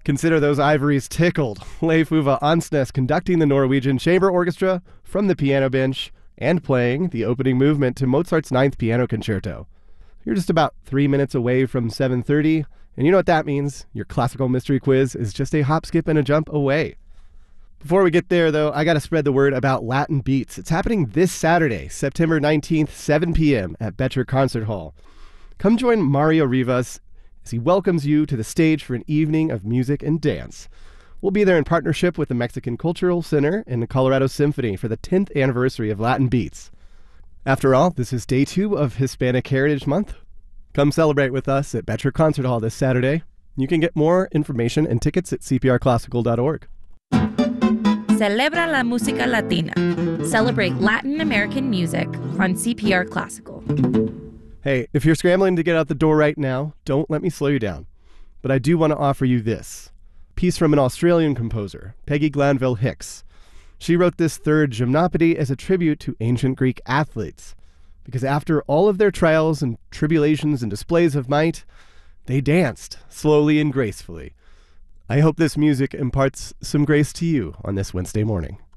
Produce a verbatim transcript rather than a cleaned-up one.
Consider those ivories tickled. Leif Ove Ansnes conducting the Norwegian Chamber Orchestra from the piano bench and playing the opening movement to Mozart's Ninth Piano Concerto. You're just about three minutes away from seven thirty, and you know what that means. Your classical mystery quiz is just a hop, skip, and a jump away. Before we get there, though, I got to spread the word about Latin Beats. It's happening this Saturday, September nineteenth, seven p.m. at Betcher Concert Hall. Come join Mario Rivas as he welcomes you to the stage for an evening of music and dance. We'll be there in partnership with the Mexican Cultural Center and the Colorado Symphony for the tenth anniversary of Latin Beats. After all, this is day two of Hispanic Heritage Month. Come celebrate with us at Betcher Concert Hall this Saturday. You can get more information and tickets at c p r classical dot org. Celebra la música latina. Celebrate Latin American music on C P R Classical. Hey, if you're scrambling to get out the door right now, don't let me slow you down. But I do want to offer you this. A piece from an Australian composer, Peggy Glanville Hicks. She wrote this third gymnopody as a tribute to ancient Greek athletes. Because after all of their trials and tribulations and displays of might, they danced slowly and gracefully. I hope this music imparts some grace to you on this Wednesday morning.